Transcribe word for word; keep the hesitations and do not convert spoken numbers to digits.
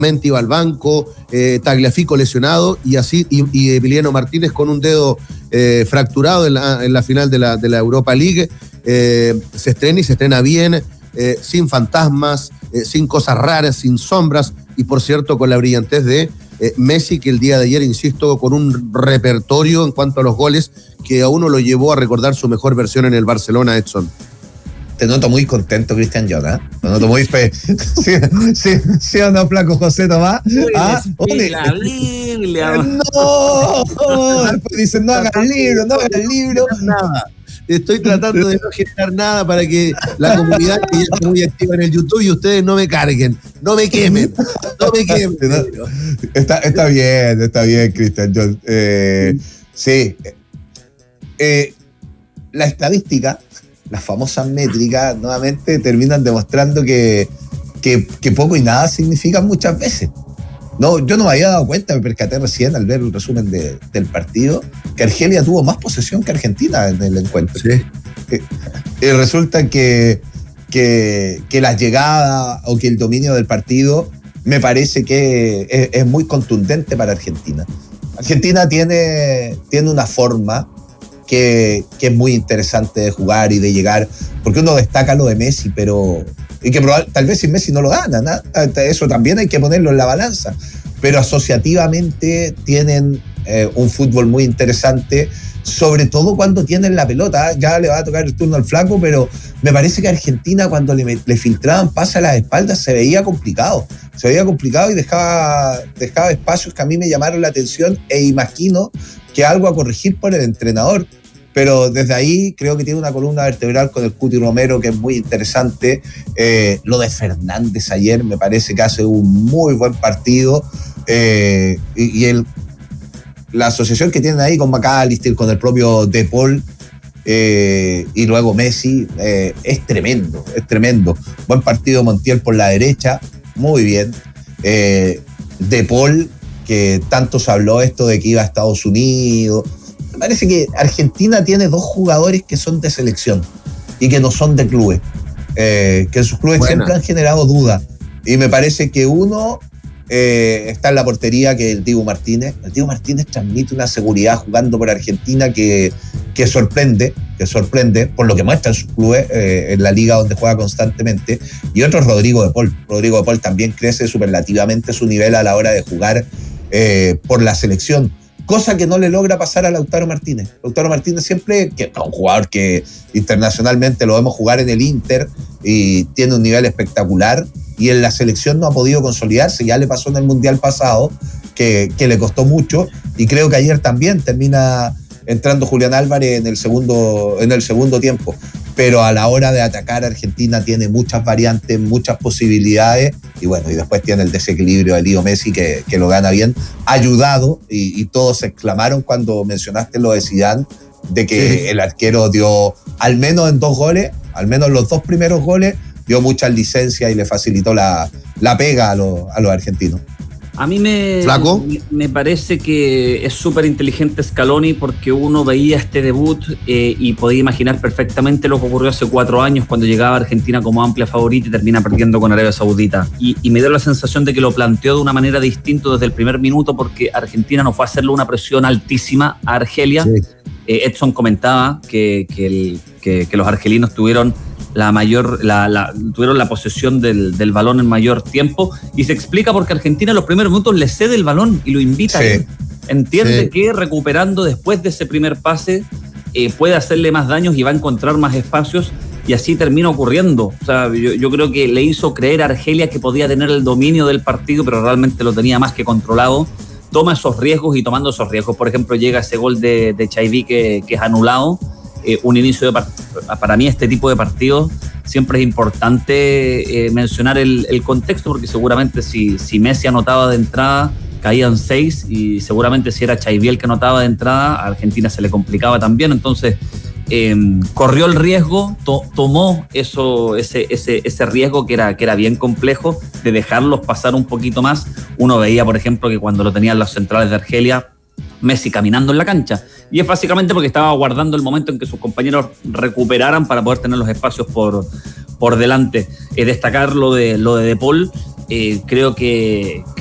Menti iba al banco, eh, Tagliafico lesionado y así y, y Emiliano Martínez con un dedo eh, fracturado en la, en la final de la, de la Europa League. Eh, se estrena y se estrena bien, eh, sin fantasmas, eh, sin cosas raras, sin sombras y por cierto con la brillantez de eh, Messi, que el día de ayer, insisto, con un repertorio en cuanto a los goles que a uno lo llevó a recordar su mejor versión en el Barcelona, Edson. Te noto muy contento, Cristian Llona. ¿eh? Te noto muy fe. ¿Sí, sí, sí o no, flaco José Tomás? ¿Ah? La Biblia. No. Después dicen, no hagas libro, no hagas libro. Nada. Estoy tratando de no generar nada para que la comunidad que ya está muy activa en el YouTube y ustedes no me carguen, no me quemen, no me quemen. No, está, está bien, está bien, Cristian Llona. Eh, sí. Eh, la estadística, las famosas métricas, nuevamente terminan demostrando que, que, que poco y nada significan muchas veces. No, yo no me había dado cuenta, me percaté recién al ver el resumen de, del partido, que Argelia tuvo más posesión que Argentina en el encuentro. Sí. Eh, y resulta que, que, que la llegada o que el dominio del partido me parece que es, es muy contundente para Argentina. Argentina tiene, tiene una forma Que, que es muy interesante de jugar y de llegar, porque uno destaca lo de Messi, pero y que probable, tal vez sin Messi no lo ganan, ¿no? Eso también hay que ponerlo en la balanza, pero asociativamente tienen eh, un fútbol muy interesante, sobre todo cuando tienen la pelota. Ya le va a tocar el turno al flaco, pero me parece que Argentina cuando le, le filtraban pase a las espaldas se veía complicado, se veía complicado y dejaba, dejaba espacios que a mí me llamaron la atención e imagino que algo a corregir por el entrenador. Pero desde ahí creo que tiene una columna vertebral con el Cuti Romero que es muy interesante. Eh, lo de Fernández ayer me parece que hace un muy buen partido. Eh, y y el, la asociación que tienen ahí con McAllister, con el propio De Paul eh, y luego Messi, eh, es tremendo, es tremendo. Buen partido Montiel por la derecha, muy bien. Eh, De Paul, que tanto se habló esto de que iba a Estados Unidos. Me parece que Argentina tiene dos jugadores que son de selección y que no son de clubes, eh, que en sus clubes Buena. siempre han generado dudas. Y me parece que uno eh, está en la portería, que es el Dibu Martínez. El Dibu Martínez transmite una seguridad jugando por Argentina que, que sorprende, que sorprende por lo que muestra en sus clubes, eh, en la liga donde juega constantemente. Y otro es Rodrigo de Paul. Rodrigo de Paul también crece superlativamente su nivel a la hora de jugar eh, por la selección. Cosa que no le logra pasar a Lautaro Martínez. Lautaro Martínez siempre, que es un jugador que internacionalmente lo vemos jugar en el Inter y tiene un nivel espectacular, y en la selección no ha podido consolidarse. Ya le pasó en el Mundial pasado, que, que le costó mucho, y creo que ayer también termina entrando Julián Álvarez en el segundo, en el segundo tiempo. Pero a la hora de atacar, Argentina tiene muchas variantes, muchas posibilidades, y bueno, y después tiene el desequilibrio de Leo Messi que, que lo gana bien, ayudado, y, y todos exclamaron cuando mencionaste lo de Zidane, de que sí. el arquero dio, al menos en dos goles, al menos los dos primeros goles, dio muchas licencias y le facilitó la, la pega a los, a los argentinos. A mí me, me, me parece que es súper inteligente Scaloni, porque uno veía este debut eh, y podía imaginar perfectamente lo que ocurrió hace cuatro años cuando llegaba Argentina como amplia favorita y termina perdiendo con Arabia Saudita. Y, y me dio la sensación de que lo planteó de una manera distinta desde el primer minuto, porque Argentina no fue a hacerle una presión altísima a Argelia. Sí. Eh, Edson comentaba que, que, el, que, que los argelinos tuvieron la mayor la, la, tuvieron la posesión del, del balón en mayor tiempo, y se explica porque Argentina en los primeros minutos le cede el balón y lo invita. Sí. Entiende sí. que recuperando después de ese primer pase eh, puede hacerle más daños y va a encontrar más espacios, y así termina ocurriendo. O sea, yo, yo creo que le hizo creer a Argelia que podía tener el dominio del partido, pero realmente lo tenía más que controlado. Toma esos riesgos, y tomando esos riesgos, por ejemplo, llega ese gol de, de Chaiví que, que es anulado. Eh, un inicio de partido. Para mí este tipo de partidos siempre es importante eh, mencionar el, el contexto, porque seguramente si, si Messi anotaba de entrada caían seis, y seguramente si era Chaiví el que anotaba de entrada a Argentina se le complicaba también. Entonces eh, corrió el riesgo, to, tomó eso, ese, ese, ese riesgo que era, que era bien complejo de dejarlos pasar un poquito más. Uno veía, por ejemplo, que cuando lo tenían los centrales de Argelia, Messi caminando en la cancha, y es básicamente porque estaba aguardando el momento en que sus compañeros recuperaran para poder tener los espacios por, por delante. Eh, destacar lo de, lo de De Paul, eh, creo que,